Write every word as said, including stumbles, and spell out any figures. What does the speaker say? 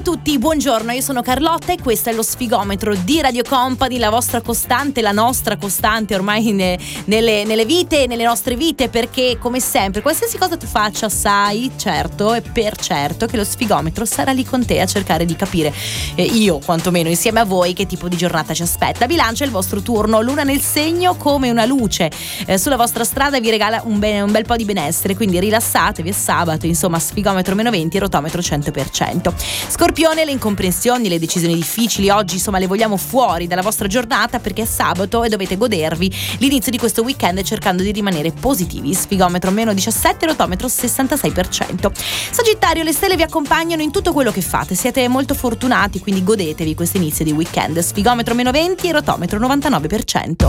tutti, buongiorno, io sono Carlotta e questo è lo sfigometro di Radio Company, la vostra costante, la nostra costante ormai ne, nelle, nelle vite e nelle nostre vite, perché come sempre, qualsiasi cosa tu faccia, sai, certo e per certo che lo sfigometro sarà lì con te a cercare di capire, eh, io quantomeno insieme a voi, che tipo di giornata ci aspetta. Bilancia il vostro turno, luna nel segno come una luce eh, sulla vostra strada vi regala un, be- un bel po' di benessere, quindi rilassatevi, è sabato, insomma sfigometro meno venti, rotometro cento per cento. Scorpione, le incomprensioni, le decisioni difficili oggi insomma le vogliamo fuori dalla vostra giornata, perché è sabato e dovete godervi l'inizio di questo weekend cercando di rimanere positivi. Sfigometro meno diciassette, rotometro sessantasei per cento. Sagittario, le stelle vi accompagnano in tutto quello che fate, siete molto fortunati, quindi godetevi questo inizio di weekend. Sfigometro meno venti e rotometro novantanove per cento.